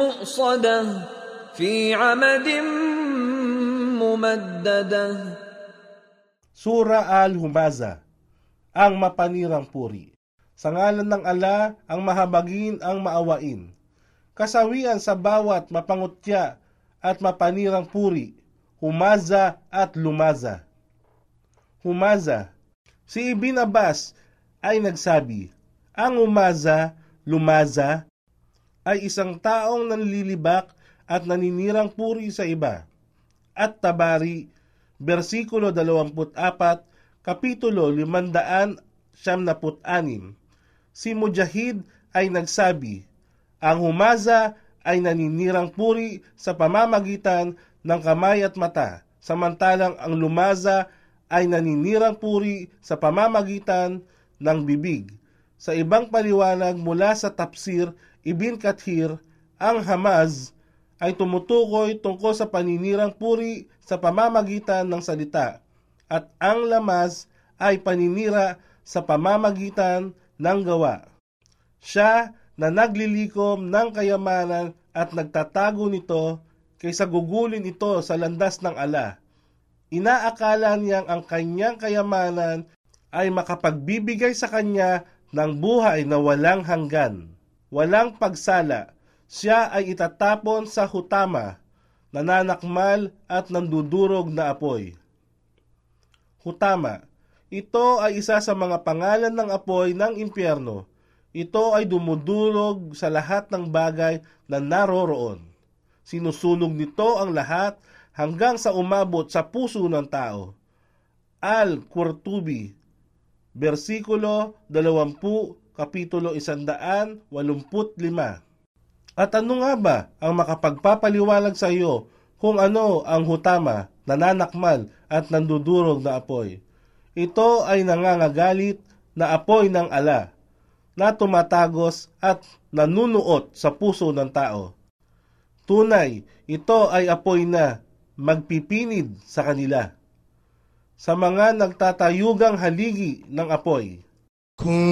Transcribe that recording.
مؤصدة في عمد ممددة. Sura Al-Humaza, ang mapanirang puri. Sa ngalan ng ala, ang mahabagin, ang maawain. Kasawian sa bawat mapangutya at mapanirang puri, Humaza at Lumaza. Humaza, si Ibn Abbas ay nagsabi, ang Humaza, Lumaza, ay isang taong nanlilibak at naninirang puri sa iba. At Tabari, versikulo 24, kapitulo 576. Si Mujahid ay nagsabi, ang Humaza ay naninirang puri sa pamamagitan ng kamay at mata, samantalang ang Lumaza ay naninirang puri sa pamamagitan ng bibig. Sa ibang paliwanag mula sa Tafsir Ibn Kathir, ang Hamaz ay tumutukoy tungkol sa paninirang puri sa pamamagitan ng salita, at ang Lamaz ay paninira sa pamamagitan ng gawa. Siya na naglilikom ng kayamanan at nagtatago nito kaysa gugulin ito sa landas ng ala. Inaakala niyang ang kanyang kayamanan ay makapagbibigay sa kanya ng buhay na walang hanggan, walang pagsala. Siya ay itatapon sa hutama, nananakmal at nandudurog na apoy. Hutama, ito ay isa sa mga pangalan ng apoy ng impyerno. Ito ay dumudurog sa lahat ng bagay na naroroon. Sinusunog nito ang lahat hanggang sa umabot sa puso ng tao. Al-Qurtubi, versikulo 20, kapitulo 185. At ano nga ba ang makapagpapaliwalag sa iyo kung ano ang hutama, nananakmal at nandudurog na apoy? Ito ay nangangagalit na apoy ng ala na tumatagos at nanunuot sa puso ng tao. Tunay, ito ay apoy na magpipinid sa kanila, sa mga nagtatayugang haligi ng apoy.